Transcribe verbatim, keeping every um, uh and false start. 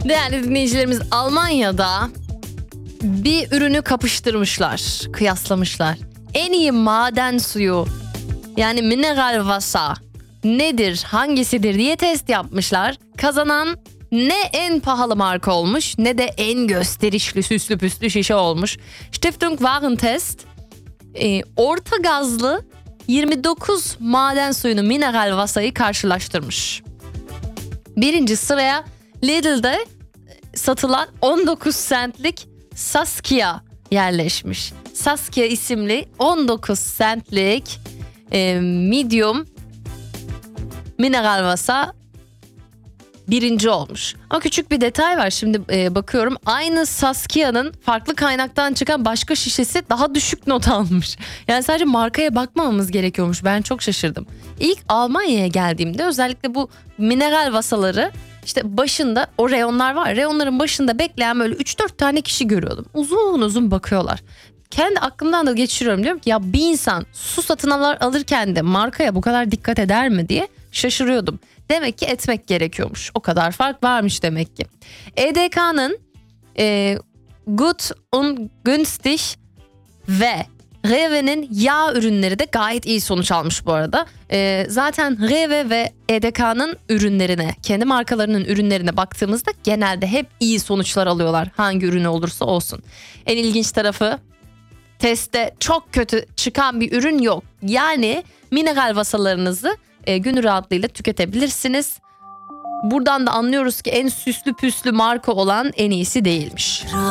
Değerli dinleyicilerimiz, Almanya'da bir ürünü kapıştırmışlar, kıyaslamışlar. En iyi maden suyu, yani mineral Wasser nedir, hangisidir diye test yapmışlar. Kazanan ne en pahalı marka olmuş ne de en gösterişli süslü püslü şişe olmuş. Stiftung Warentest e, orta gazlı yirmi dokuz maden suyunu, mineral Wasser'ı karşılaştırmış. Birinci sıraya Lidl'de satılan on dokuz centlik Saskia yerleşmiş. Saskia isimli on dokuz centlik e, medium mineral Wasser birinci olmuş. Ama küçük bir detay var. Şimdi e, bakıyorum, aynı Saskia'nın farklı kaynaktan çıkan başka şişesi daha düşük not almış. Yani sadece markaya bakmamamız gerekiyormuş. Ben çok şaşırdım. İlk Almanya'ya geldiğimde özellikle bu mineral Wasser'ları işte başında, o reyonlar var. Reyonların başında bekleyen böyle üç dört tane kişi görüyordum. Uzun uzun bakıyorlar. Kendi aklımdan da geçiriyorum, diyorum ki ya bir insan su satın alır, alırken de markaya bu kadar dikkat eder mi diye şaşırıyordum. Demek ki etmek gerekiyormuş. O kadar fark varmış demek ki. E D K'nın e, Gut und Günstig ve Rewe'nin yağ ürünleri de gayet iyi sonuç almış bu arada. E, zaten Rewe ve E D K'nın ürünlerine, kendi markalarının ürünlerine baktığımızda genelde hep iyi sonuçlar alıyorlar. Hangi ürünü olursa olsun. En ilginç tarafı, testte çok kötü çıkan bir ürün yok. Yani mineral Wasser'larınızı e, gönül rahatlığıyla tüketebilirsiniz. Buradan da anlıyoruz ki en süslü püslü marka olan en iyisi değilmiş.